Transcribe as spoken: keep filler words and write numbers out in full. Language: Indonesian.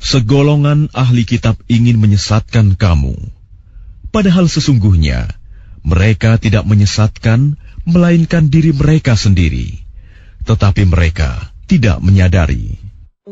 segolongan ahli kitab ingin menyesatkan kamu. Padahal sesungguhnya mereka tidak menyesatkan, melainkan diri mereka sendiri. Tetapi mereka tidak menyadari.